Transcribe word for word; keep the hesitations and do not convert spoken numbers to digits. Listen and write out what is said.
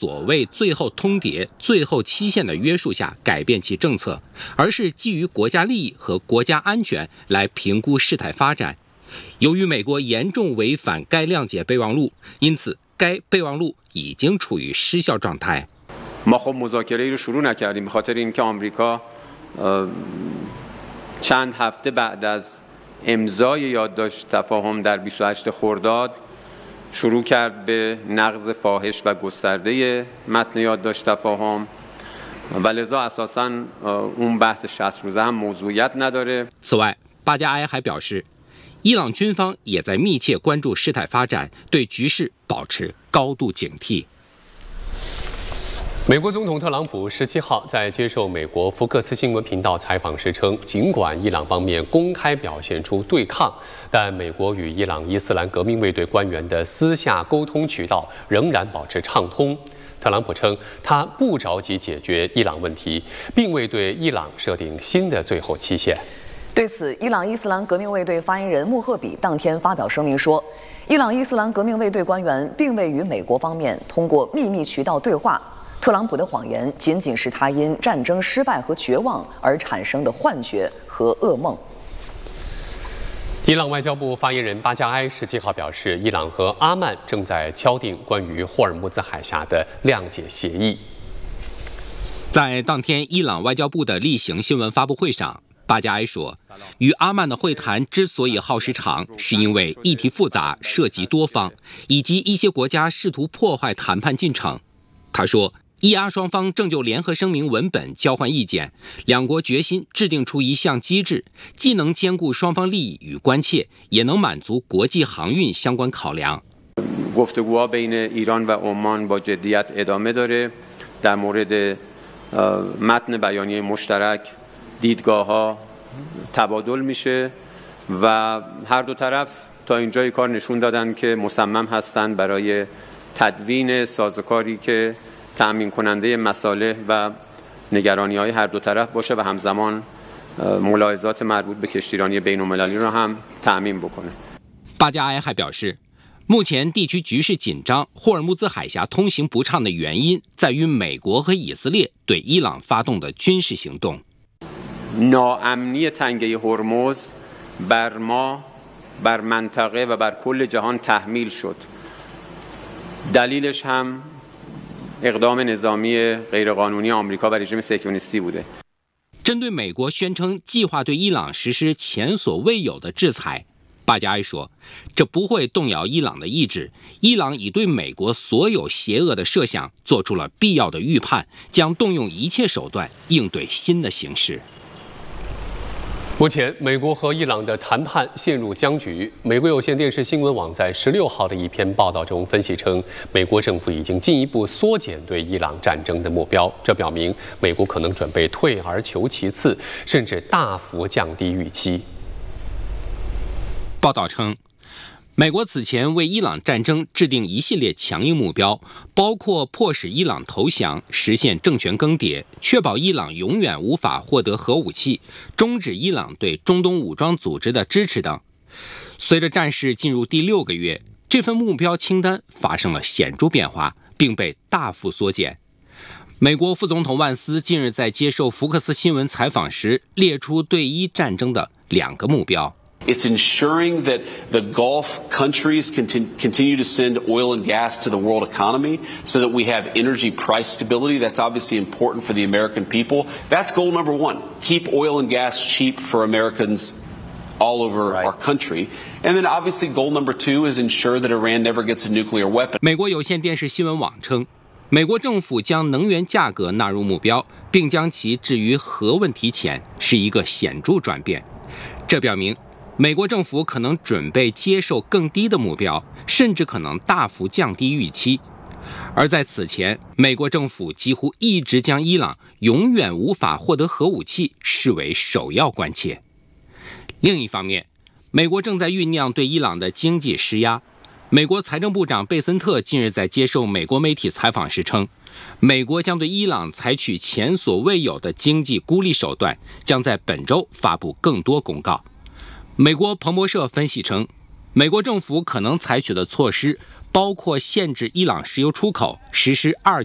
所谓最后通牒、最后期限的约束下改变其政策，而是基于国家利益和国家安全来评估事态发展。由于美国严重违反该谅解备忘录，因此该备忘录已经处于失效状态。 ما خب مذاکره‌ای رو شروع نکردیم به خاطر اینکه آمریکا چند هفته بعد از امضای یادداشت تفاهم در بیست و هشتم خرداد شروع کرد به نقض فاحش و گسترده متن یادداشت تفاهم و لذا اساساً اون بحث شصت روزه هم موضوعیت نداره。 此外，巴加埃还表示，伊朗军方也在密切关注事态发展，对局势保持高度警惕。 美国总统特朗普十七号在接受美国福克斯新闻频道采访时称，尽管伊朗方面公开表现出对抗，但美国与伊朗伊斯兰革命卫队官员的私下沟通渠道仍然保持畅通。特朗普称，他不着急解决伊朗问题，并未对伊朗设定新的最后期限。 对此，伊朗伊斯兰革命卫队发言人穆赫比当天发表声明说，伊朗伊斯兰革命卫队官员并未与美国方面通过秘密渠道对话。特朗普的谎言仅仅是他因战争失败和绝望而产生的幻觉和噩梦。 伊朗外交部发言人巴加埃十七号表示，伊朗和阿曼正在敲定关于霍尔木兹海峡的谅解协议。 在当天伊朗外交部的例行新闻发布会上，巴加埃说，与阿曼的会谈之所以耗时长，是因为议题复杂、涉及多方，以及一些国家试图破坏谈判进程。他说，伊阿双方正就联合声明文本交换意见，两国决心制定出一项机制，既能兼顾双方利益与关切，也能满足国际航运相关考量。 گفتگوها بین ایران و عمان با جدیت ادامه داره. در مورد متن بیانیه مشترک دیدگاه‌ها تبادل میشه و هر دو طرف تا اینجای کار نشون دادن که مصمم هستند برای تدوین سازوکاری که تأمین کننده مصالح و نگرانی‌های هر دو طرف باشه و همزمان ملاحظات مربوط به کشتیرانی بین‌المللی را هم تأمین بکنه. 巴加埃还表示，目前地区局势紧张，霍尔木兹海峡通行不畅的原因在于美国和以色列对伊朗发动的军事行动。 ناامنی تنگه هرمز بر ما بر منطقه و بر کل جهان تحمیل شد. دلیلش هم اقدام نظامی غیرقانونی آمریکا و رژیم صهیونیستی بوده. 针对美国宣称计划对伊朗实施前所未有的制裁，巴加埃说，这不会动摇伊朗的意志。伊朗已对美国所有邪恶的设想做出了必要的预判，将动用一切手段应对新的形势。 目前，美国和伊朗的谈判陷入僵局。美国有线电视新闻网在十六号的一篇报道中分析称，美国政府已经进一步缩减对伊朗战争的目标，这表明美国可能准备退而求其次，甚至大幅降低预期。 报道称，美国此前为伊朗战争制定一系列强硬目标，包括迫使伊朗投降、实现政权更迭、确保伊朗永远无法获得核武器、终止伊朗对中东武装组织的支持等。随着战事进入第六个月，这份目标清单发生了显著变化，并被大幅缩减。美国副总统万斯近日在接受福克斯新闻采访时，列出对伊战争的两个目标。 It's ensuring that the Gulf countries continue to send oil and gas to the world economy so that we have energy price stability. That's obviously important for the American people. That's goal number one. Keep oil and gas cheap for Americans all over our country. And then obviously goal number two is ensure that Iran never gets a nuclear weapon. 美国有线电视新闻网称，美国政府将能源价格纳入目标，并将其置于核问题前，是一个显著转变。这表明美国政府可能准备接受更低的目标，甚至可能大幅降低预期。而在此前，美国政府几乎一直将伊朗永远无法获得核武器视为首要关切。另一方面，美国正在酝酿对伊朗的经济施压。美国财政部长贝森特近日在接受美国媒体采访时称，美国将对伊朗采取前所未有的经济孤立手段，将在本周发布更多公告。美国彭博社分析称，美国政府可能采取的措施包括限制伊朗石油出口，实施二